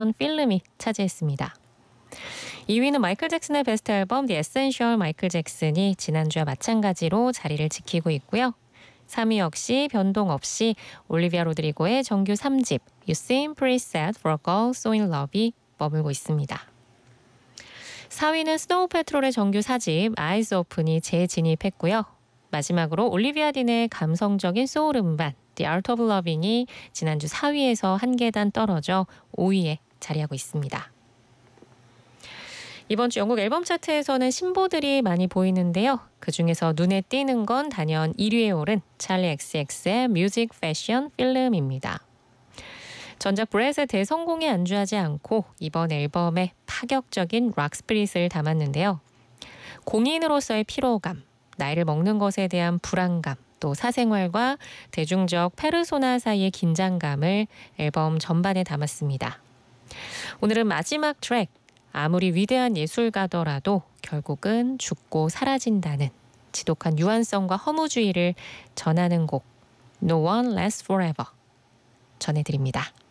필름이 차지했습니다. 2위는 마이클 잭슨의 베스트 앨범 The Essential 마이클 잭슨이 지난주와 마찬가지로 자리를 지키고 있고요. 3위 역시 변동 없이 올리비아 로드리고의 정규 3집 You Seem Pretty Sad for a Girl So in Love이 머물고 있습니다. 4위는 스노우 패트롤의 정규 4집 Eyes Open이 재진입했고요. 마지막으로 올리비아 딘의 감성적인 소울 음반 The Art of Loving이 지난주 4위에서 한 계단 떨어져 5위에 자리하고 있습니다. 이번 주 영국 앨범 차트에서는 신보들이 많이 보이는데요. 그중에서 눈에 띄는 건 단연 1위에 오른 찰리 XCX의 뮤직 패션 필름입니다. 전작 브렛의 대성공에 안주하지 않고 이번 앨범에 파격적인 락 스피릿을 담았는데요. 공인으로서의 피로감, 나이를 먹는 것에 대한 불안감, 또 사생활과 대중적 페르소나 사이의 긴장감을 앨범 전반에 담았습니다. 오늘은 마지막 트랙, 아무리 위대한 예술가더라도 결국은 죽고 사라진다는 지독한 유한성과 허무주의를 전하는 곡 No One Lasts Forever 전해드립니다.